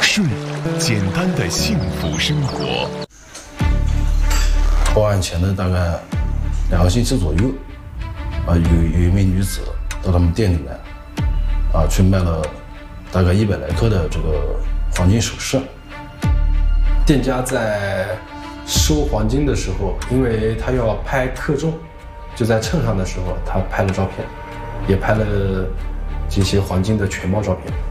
顺，简单的幸福生活。 报案前的大概2个星期左右，有一名女子到他们店里面，去卖了大概100来克的这个黄金首饰。 店家在收黄金的时候，因为他要拍克重，就在秤上的时候，他拍了照片，也拍了这些黄金的全貌照片。